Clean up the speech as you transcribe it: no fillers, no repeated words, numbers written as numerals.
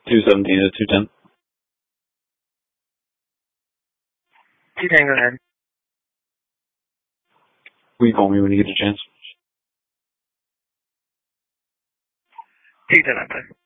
217 to 210. 210, go ahead. Will you call me when you get a chance? 210, okay.